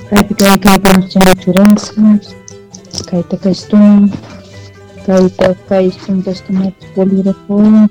kay churans kayta kaystun kaystun bolígrafo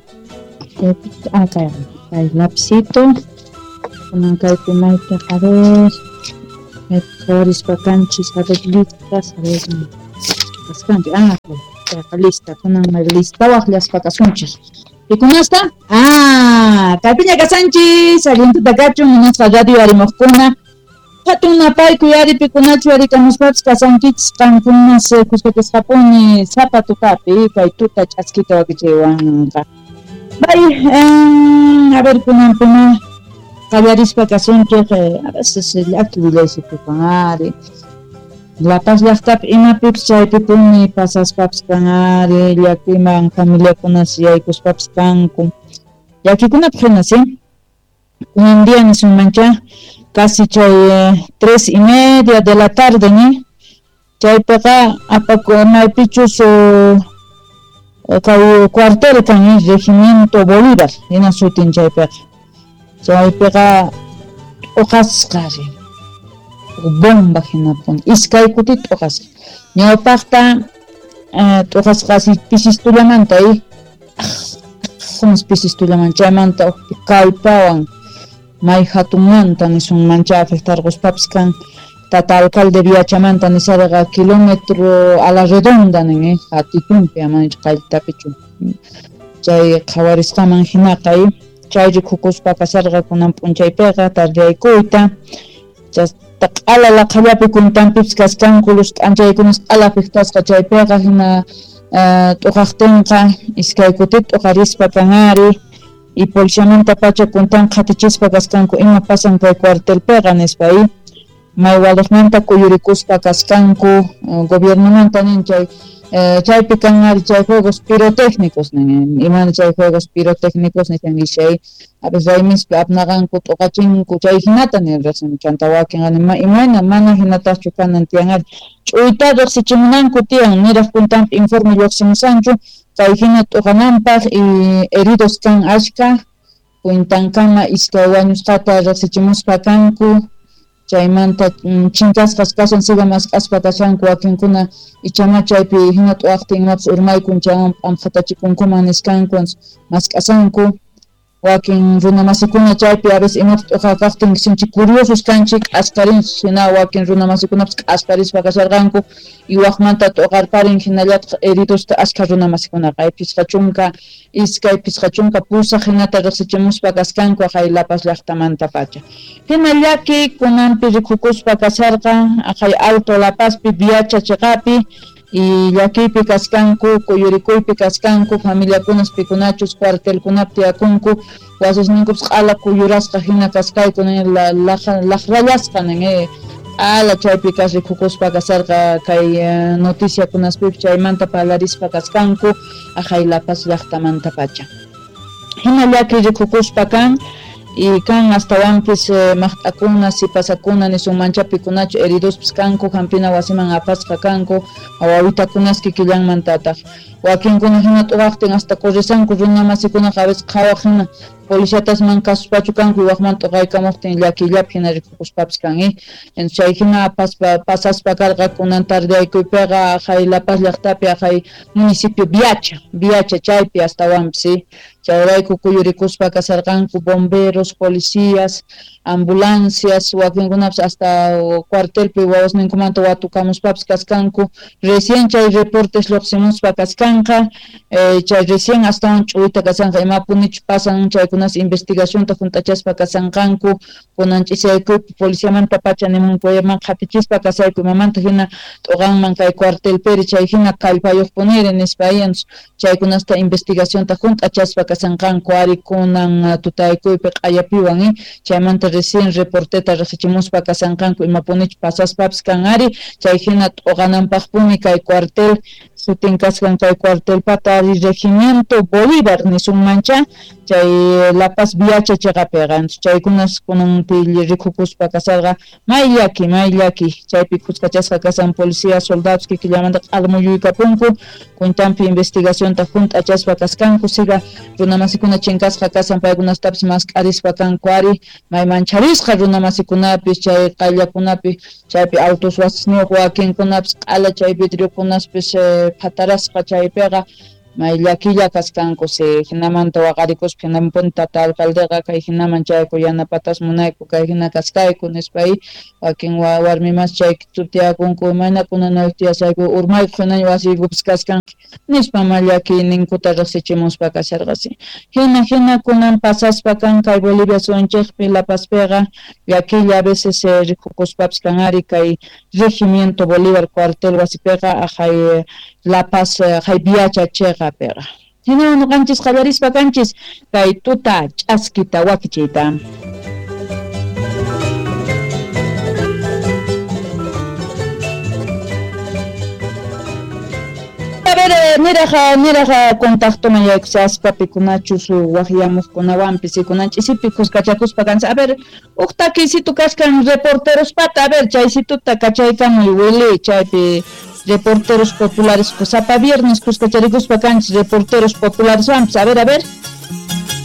kay lapicito kunan kaypi mayta qarir qawarispa kanchis arreglitas kaskanchis lista kunan listawaq llasqa kasunchis ¿Pikunasta? Kaypiña kasanchis allintuta kachun munasqa radio arimuqkuna hatuna payku yari pikunachu yarikamuspapas kasankichis qankunas kuspatisqapuni sapa tutapi kay tuta ch'askita wakichaywanqa bay a ver kunanpuna qallarispa kasunchis a veces llaki willaysipukun ari La Paz llaqtapi imapipas chaypipuni pasaspapas kan ari llakiman familiakunas yaykuspapas kanku llakikunapi hina ¿sí? Un día nisunmancha casi chay 3:30 de la tarde ni chaypiqa maypichus kay cuartel kan regimiento Bolívar hina sutin chaypiqa uqasqari bomba hinapun iskay kutit uqasqa ñawpaqta uqasqasi pisistullamanta pisistullamanta chaymanta kallpawan may hatunmanta nisunmancha afectarquspapas kan tata alcalde Viachamanta nisarqa kilómetro a la redonda nin hatipunpi amanich qayllitapichu chay qhawarisqaman hinaqa chayri khukuspa kasarqa kunan p'unchaypiqa tardiaykuyta q'ala laqhallapi kuntanpipas kaskanku lus k'anchaykunas q'ala afectasqa chaypiqa hina t'uqaqtinqa iskay kutit t'uqarispa kan ari y policiamanta pacha kuntan qhatichispa kaskanku ima pasan kay cuartelpiqa nispa may waliqmanta kuyurikuspa kaskanku gobiernomanta nin chaypi kan ari chay juegos pirotécnicos nin imana chay juegos pirotécnicos nishan ishay a veces raymispi apnaqanku t'uqachinku chay hinata nin riqsin chanta wakin ani imayna mana hinatachu kanan tiyan ari ch'uyta riqsichimunanku tiyan niraq kuntanpi informe lluqsimusanchu kay hina t'uqananpaq y heridos kan ashka kuintankama iskay wañusqata riqsichimuspa kanku chaymanta chinkasqas kasun siga masqaspa kashanku wakinkuna ichama chaypi hina t'uqaqtin imapas urmaykun chaywan p'amqatachikunkuman niskanku masqasanku wakin runa masikuna chaypi a veces imapas t'uqaqaqtin sinchi curiosos kanchik asparinchik hina wakin runa masikunapas asparispa kasharqanku y waqmanta t'uqarparin hinallaqa heridosta ashka runa masikunaqa pisqa chunka iskay pisqa chunka pusaq hinata riqsichimuspa kaskanku hay La Paz llaqtamanta pacha hina llaki kunanpi rikhukuspa kasarqa hay Alto La Pazpi Viacha chiqapi y llakipi kaskanku kuyurikuypi kaskanku familiakunas pikunachus cuartelkunapi tiyakunku wasisninkupas q'ala kuyurasqa hina kaskayku laqrallasqa ala chaypi rikhukuspa kasarqa kay noticiakunaspipi chaymanta parlarispa kaskanku hay La Paz llaqtamanta pacha hina llaki rikhukuspa kan y kan astawanpis maqt'akuna sipasakuna nisunmanchapi kunachu heridospis kanku hampina wasiman apasqa kanku wawitakunaski killanmantataq wakinkuna hina t'uqaqtin hasta corrisanku runa masikunaqa a veces qhawaq hina policiatas mankasuspachu kanku waqman t'uqaykamuqtin llakillapi hina rikhukuspapis kan chay hina pasaspa karqa kunan tardiaykuypiqa hay La Paz llaqtapi hay municipio Viacha chaypi astawanpis chayrayku kuyurikuspa kasarqanku bomberos, policías, ambulancias, wakinkunapas hasta cuartelpi wawasninkumanta watukamuspapas kaskanku recién chay reportes lluqsimuspa kaskanqa chay recién astawan ch'uyta kasanqa imapunichu pasan chaykunas investigacionta juntachaspa kasanqanku kunan ch'isiaykuypi policiamanta pacha nimunkuyaman qhatichispa kasayku imamanta hina t'uqanman kay cuartelpiri chay hina kallpayuqpuniri nispa chaykunasta investigacionta juntachaspa kasanqanku ari kunan tutaykuypi q'ayapiwan chaymanta recién reporteta riqsichimuspa kasanqanku imapunichu pasaspapas kan ari chay hina t'uqananpaqpuni kay cuartel sutin kasqan kay cuartelpata ari regimiento Bolívar nisunmancha chay La Paz viacha chaqapiqa chaykunas kunanpi rikukuspa kasarqa mayllaki chaypi kuskachasqa kasan policía soldados kikillamanta q'almuyuykapunku cuentanpi investigacionta hunt'achaspa kaskanku siga runamasikuna chinkasqa kasan paykunastapas masq'arispa kanku ari maymancharisqa runamasikunapi chay qayllakunapi chaypi autos wasisniyuq wakinkunapas q'ala chay vidriokunaspis phatarasqa chaypiqa mayllakilla kaskanku si hinamanta waqarikuspa hinaman tata alcaldeqa kay hinaman chayku yanapatas munayku kay hina kaskayku nispay wakin warmimas chayki tutiyakunku imaynakunanapi tiyasayku urmayku hinaña wasiykupas kaskanki nispa mallakiyninkuta riqsichimuspa kasharqasi hina kunan pasaspa kan kay Bolivia suwanchikpi La Pazpiqa llakilla a veces rikukuspapas kan ari kay regimiento Bolívar cuartel wasipiqa hay La Paz hay viacha chayqapiqa hina nuqanchis qallarispa kanchis kay tuta ch'askita wakichiyta. A ver, niraqa contacto mayaykusaspapi kunachu su waqyamuqkunawanpi sikunanchisipi kuskachakuspa kansa. A ver, uqta kisitu kaskan reporterospata, a ver, chaysituta kachaykamuy wili chaypi reporteros populares, pues sapa viernes kuskacharikuspa kanchis reporteros populares wanpis, a ver.